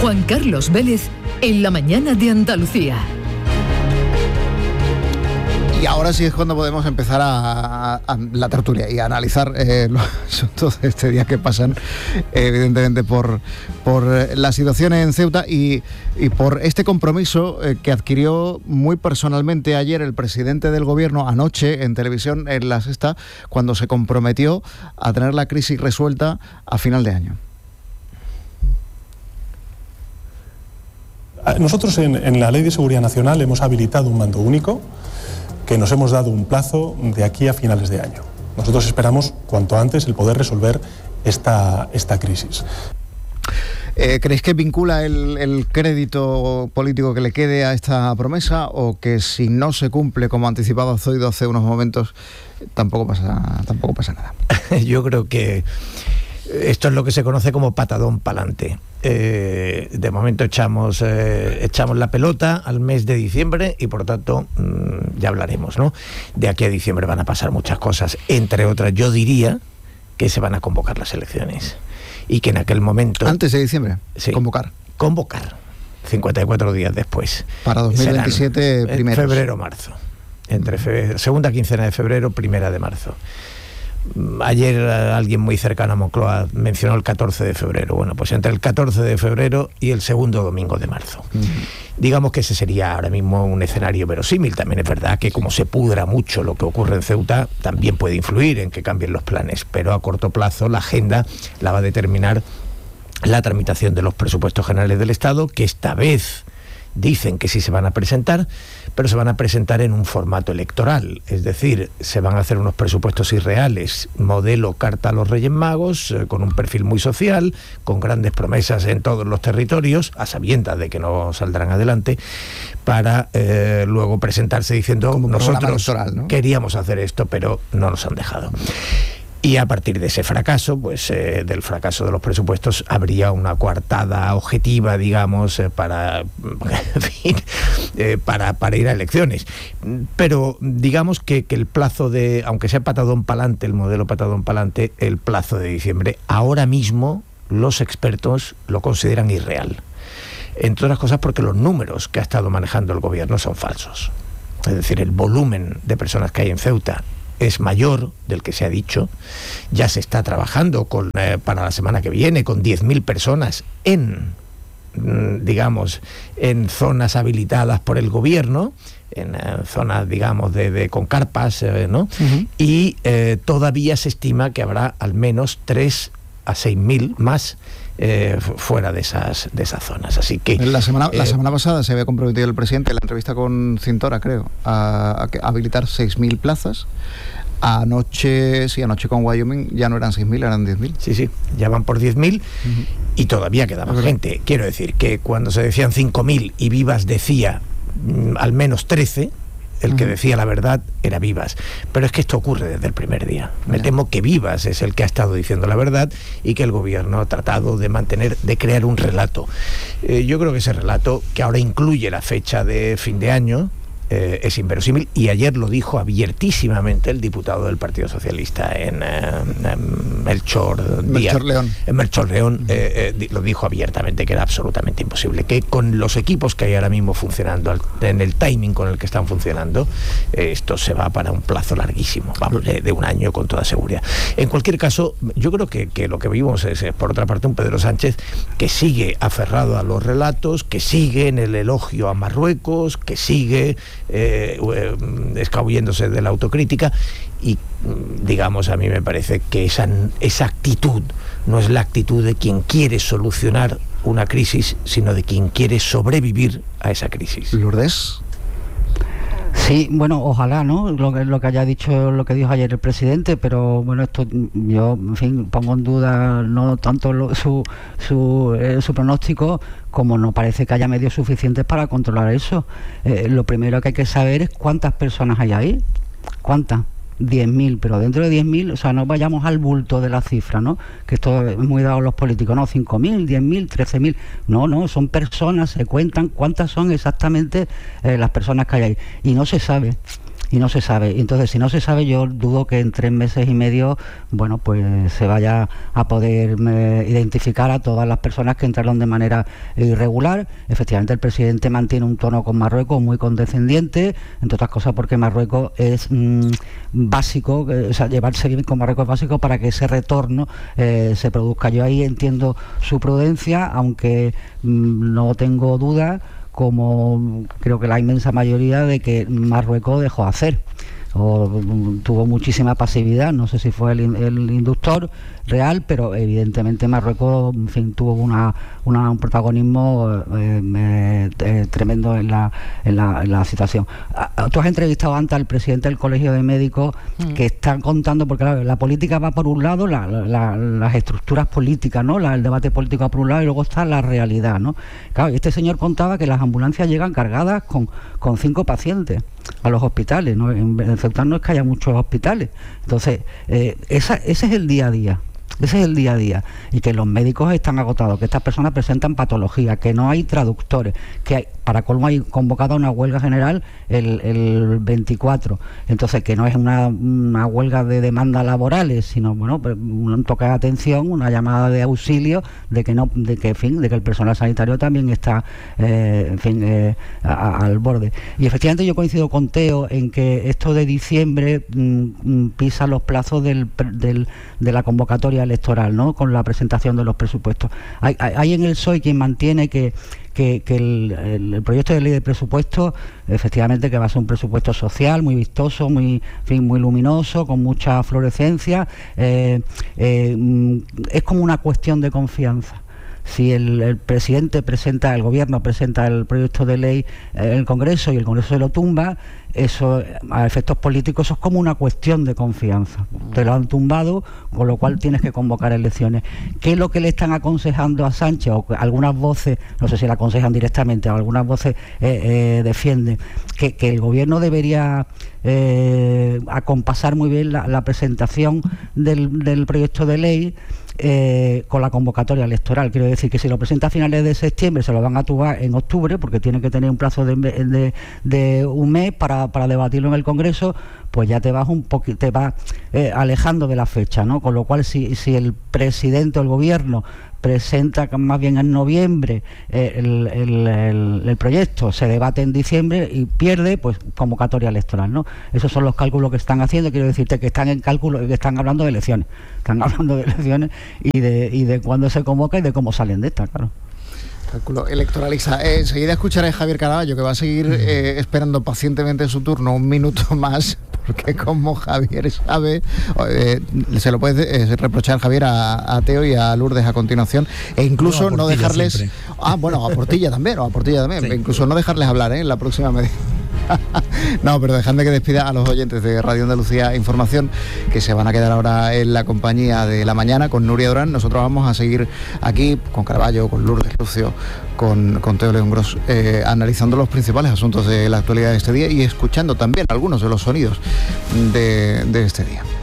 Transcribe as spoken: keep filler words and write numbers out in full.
Juan Carlos Vélez en la mañana de Andalucía. Y ahora sí es cuando podemos empezar a, a, a la tertulia y a analizar eh, los asuntos de este día que pasan, eh, evidentemente por, por la situación en Ceuta y, y por este compromiso eh, que adquirió muy personalmente ayer el presidente del gobierno anoche en televisión en La Sexta, cuando se comprometió a tener la crisis resuelta a final de año. Nosotros en, en la Ley de Seguridad Nacional hemos habilitado un mando único que nos hemos dado un plazo de aquí a finales de año. Nosotros esperamos cuanto antes el poder resolver esta, esta crisis. Eh, ¿Creéis que vincula el, el crédito político que le quede a esta promesa o que si no se cumple como anticipaba Zoido hace unos momentos tampoco pasa, tampoco pasa nada? Yo creo que esto es lo que se conoce como patadón pa'lante. Eh, de momento echamos eh, echamos la pelota al mes de diciembre y por tanto mmm, ya hablaremos, ¿no? De aquí a diciembre van a pasar muchas cosas, entre otras yo diría que se van a convocar las elecciones y que en aquel momento... ¿Antes de diciembre? Sí, convocar. Convocar, cincuenta y cuatro días después. Para dos mil veintisiete primeros. Febrero, marzo. Entre febrero, segunda quincena de febrero, primera de marzo. Ayer alguien muy cercano a Moncloa mencionó el catorce de febrero. Bueno, pues entre el catorce de febrero y el segundo domingo de marzo. Uh-huh. Digamos que ese sería ahora mismo un escenario verosímil. También es verdad que como se pudra mucho lo que ocurre en Ceuta, también puede influir en que cambien los planes. Pero a corto plazo la agenda la va a determinar la tramitación de los presupuestos generales del Estado, que esta vez dicen que sí se van a presentar, pero se van a presentar en un formato electoral, es decir, se van a hacer unos presupuestos irreales, modelo Carta a los Reyes Magos, eh, con un perfil muy social, con grandes promesas en todos los territorios, a sabiendas de que no saldrán adelante, para eh, luego presentarse diciendo nosotros ¿no? queríamos hacer esto, pero no nos han dejado. Y a partir de ese fracaso, pues eh, del fracaso de los presupuestos, habría una coartada objetiva, digamos, eh, para, en fin, eh, para, para ir a elecciones. Pero digamos que, que el plazo de, aunque sea patadón pa'lante, el modelo patadón pa'lante, el plazo de diciembre, ahora mismo los expertos lo consideran irreal. Entre otras cosas porque los números que ha estado manejando el gobierno son falsos. Es decir, el volumen de personas que hay en Ceuta es mayor del que se ha dicho. Ya se está trabajando con, eh, para la semana que viene con diez mil personas en, digamos, en zonas habilitadas por el gobierno, en eh, zonas, digamos, de, de con carpas, eh, ¿no? Uh-huh. Y eh, todavía se estima que habrá al menos tres a seis mil más Eh, fuera de esas de esas zonas. Así que la semana eh, la semana pasada se había comprometido el presidente en la entrevista con Cintora, creo, a, a, a habilitar seis mil plazas. Anoche, sí, anoche con Wyoming ya no eran seis mil, eran diez mil. Sí, sí, ya van por diez mil uh-huh. y todavía queda más gente. Quiero decir que cuando se decían cinco mil y Vivas decía mm, al menos trece, el que decía la verdad era Vivas. Pero es que esto ocurre desde el primer día. Me temo que Vivas es el que ha estado diciendo la verdad y que el gobierno ha tratado de mantener, de crear un relato. Eh, yo creo que ese relato, que ahora incluye la fecha de fin de año, eh, es inverosímil, y ayer lo dijo abiertísimamente el diputado del Partido Socialista en, eh, en Melchor Díaz. Melchor León. En Melchor León eh, eh, lo dijo abiertamente, que era absolutamente imposible, que con los equipos que hay ahora mismo funcionando, en el timing con el que están funcionando, eh, esto se va para un plazo larguísimo, vamos, de, de un año con toda seguridad. En cualquier caso, yo creo que, que lo que vimos es, es, por otra parte, un Pedro Sánchez que sigue aferrado a los relatos, que sigue en el elogio a Marruecos, que sigue Eh, eh, escabulléndose de la autocrítica y, digamos, a mí me parece que esa, esa actitud no es la actitud de quien quiere solucionar una crisis, sino de quien quiere sobrevivir a esa crisis. Lourdes. Sí, bueno, ojalá, ¿no? Lo que, lo que haya dicho, lo que dijo ayer el presidente, pero bueno, esto yo, en fin, pongo en duda no tanto lo, su su, eh, su pronóstico, como no parece que haya medios suficientes para controlar eso. Eh, lo primero que hay que saber es cuántas personas hay ahí, cuántas. diez mil, pero dentro de diez mil, o sea, no vayamos al bulto de la cifra, ¿no? Que esto es muy dado a los políticos, no, cinco mil, diez mil, trece mil, no, no, son personas, se cuentan cuántas son exactamente eh, las personas que hay ahí, y no se sabe. y no se sabe. Entonces, si no se sabe, yo dudo que en tres meses y medio, bueno, pues se vaya a poder eh, identificar a todas las personas que entraron de manera irregular. Efectivamente, el presidente mantiene un tono con Marruecos muy condescendiente, entre otras cosas porque Marruecos es mmm, básico, eh, o sea, llevarse bien con Marruecos es básico para que ese retorno eh, se produzca. Yo ahí entiendo su prudencia, aunque mmm, no tengo duda, como creo que la inmensa mayoría, de que Marruecos dejó hacer o tuvo muchísima pasividad. No sé si fue el, el inductor real, pero evidentemente Marruecos, en fin, tuvo una, una un protagonismo eh, eh, eh, tremendo en la, en la, en la situación. Tú has entrevistado antes al presidente del Colegio de Médicos, mm. que están contando, porque claro, la política va por un lado, la, la, las estructuras políticas, ¿no? La, el debate político va por un lado, y luego está la realidad, ¿no? Claro, este señor contaba que las ambulancias llegan cargadas con, con cinco pacientes a los hospitales, ¿no? En, en Ceuta no es que haya muchos hospitales. Entonces, eh, esa, ese es el día a día. Ese es el día a día, y que los médicos están agotados, que estas personas presentan patologías, que no hay traductores, que hay, para colmo hay convocada una huelga general el, el veinticuatro, entonces que no es una, una huelga de demandas laborales, sino bueno, un toque de atención, una llamada de auxilio de que no, de que en fin, de que el personal sanitario también está eh, en fin eh, a, a, al borde. Y efectivamente yo coincido con Teo en que esto de diciembre mm, pisa los plazos del, del, de la convocatoria electoral, ¿no? Con la presentación de los presupuestos. Hay, hay, hay en el P S O E quien mantiene que, que, que el, el, el proyecto de ley de presupuestos, efectivamente, que va a ser un presupuesto social muy vistoso, muy, en fin, muy luminoso, con mucha fluorescencia, eh, eh, es como una cuestión de confianza. Si el, el presidente presenta, el gobierno presenta el proyecto de ley en el Congreso y el Congreso se lo tumba, eso a efectos políticos eso es como una cuestión de confianza. Te lo han tumbado, con lo cual tienes que convocar elecciones. ¿Qué es lo que le están aconsejando a Sánchez? O algunas voces, no sé si le aconsejan directamente, o algunas voces eh, eh, defienden que, que el gobierno debería eh, acompasar muy bien la, la presentación del, del proyecto de ley Eh, con la convocatoria electoral. Quiero decir que si lo presenta a finales de septiembre se lo van a tubar en octubre, porque tiene que tener un plazo de, de, de un mes para, para debatirlo en el Congreso, pues ya te vas un poquito, te vas eh, alejando de la fecha, ¿no? Con lo cual si, si el presidente o el gobierno presenta más bien en noviembre eh, el, el, el, el proyecto, se debate en diciembre y pierde, pues convocatoria electoral, ¿no? Esos son los cálculos que están haciendo. Quiero decirte que están en cálculo, que están hablando de elecciones, están hablando de elecciones y de, y de cuándo se convoca y de cómo salen de esta, claro. Cálculo electoraliza. Eh, enseguida escucharé a Javier Caraballo, que va a seguir eh, esperando pacientemente su turno un minuto más, porque como Javier sabe, eh, se lo puede eh, reprochar Javier a, a Teo y a Lourdes a continuación, e incluso no, no dejarles... Siempre. Ah, bueno, a Portilla también, o a Portilla también, sí. Incluso no dejarles hablar, ¿eh? En la próxima medida. No, pero dejadme que despida a los oyentes de Radio Andalucía Información, que se van a quedar ahora en la compañía de La Mañana con Nuria Durán. Nosotros vamos a seguir aquí con Caraballo, con Lourdes Lucio, con, con Teo León Gros, eh, analizando los principales asuntos de la actualidad de este día y escuchando también algunos de los sonidos de, de este día.